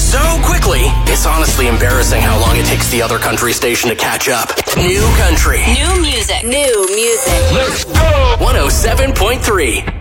so quickly, it's honestly embarrassing how long it takes the other country station to catch up. New country. New music. Let's go! 107.3.